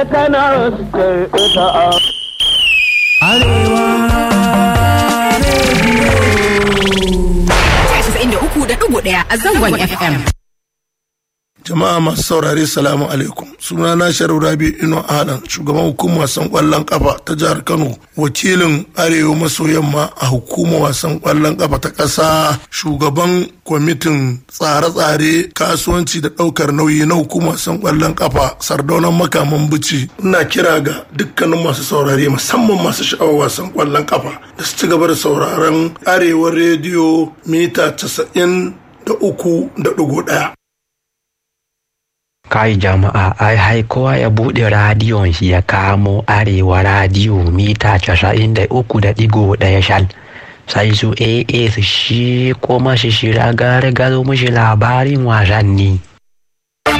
kana ta Arewa Radio 93.1 a zangon FM. Jama'a masu saurare salamu alaikum. Sunana Sharu Rabi Ino Alan, shugaban hukumar wasan kwallon kafa ta jihar Kano, wakilin Arewa maso yamma a hukumar wasan kwallon kafa ta ƙasa, shugaban kwamitin tsare-tsare kasuwanci da ɗaukar nauyi na hukumar wasan kwallon kafa Sardaunan Makaman Bici. Ina kira ga dukkanin masu saurare musamman masu sha'awar wasan kwallon kafa da su ci gaba da sauraron Arewa rediyo mita 93.1. Kai jama'a ai kowa ya buɗe radiyon shi ya kamo Arewa radiyo mita 93.1 shal. Sai su AA su shi kuma shi shira gare gado mushi labarin wasanni.